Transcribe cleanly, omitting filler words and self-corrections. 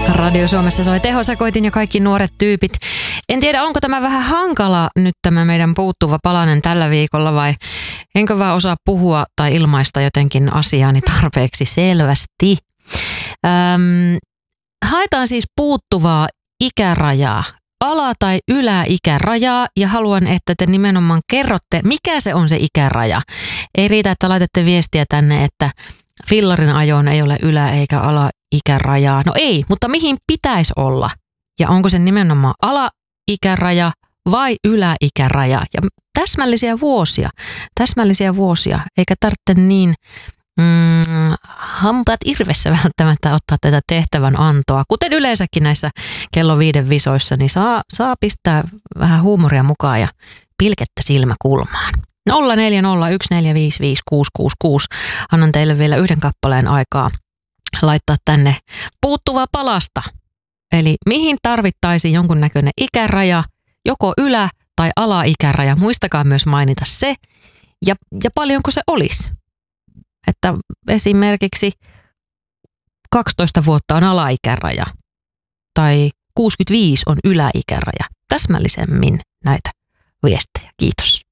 Radio Suomessa soi tehosakoitin ja kaikki nuoret tyypit. En tiedä, onko tämä vähän hankala nyt tämä meidän puuttuva palanen tällä viikolla vai enkö vaan osaa puhua tai ilmaista jotenkin asiaani tarpeeksi selvästi. Haetaan siis puuttuvaa ikärajaa, ala- tai yläikärajaa ja haluan, että te nimenomaan kerrotte, mikä se on se ikäraja. Ei riitä, että laitatte viestiä tänne, että fillarin ajoon ei ole ylä- eikä alaikärajaa. No ei, mutta mihin pitäisi olla? Ja onko se nimenomaan alaikäraja vai yläikäraja? Ja täsmällisiä vuosia, eikä tarvitse niin hampaat irvessä välttämättä ottaa tätä tehtävän antoa. Kuten yleensäkin näissä kello 5 visoissa, niin saa pistää vähän huumoria mukaan ja pilkettä silmäkulmaan. 0401455666. Annan teille vielä yhden kappaleen aikaa laittaa tänne puuttuvaa palasta. Eli mihin tarvittaisiin jonkunnäköinen ikäraja, joko ylä- tai alaikäraja. Muistakaa myös mainita se ja paljonko se olisi. Että esimerkiksi 12 vuotta on alaikäraja tai 65 on yläikäraja. Täsmällisemmin näitä viestejä. Kiitos.